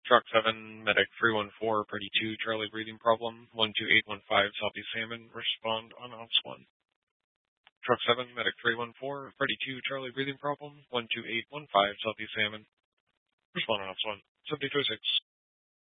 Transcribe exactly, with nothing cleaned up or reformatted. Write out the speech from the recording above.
Truck seven, Medic three one four, Party two, Charlie breathing problem, one two eight one five, Salty Salmon, respond on Ops one. Truck seven, Medic three one four, Party two, Charlie breathing problem, one two eight one five, Salty Salmon, respond on Ops one. seventy-two oh six.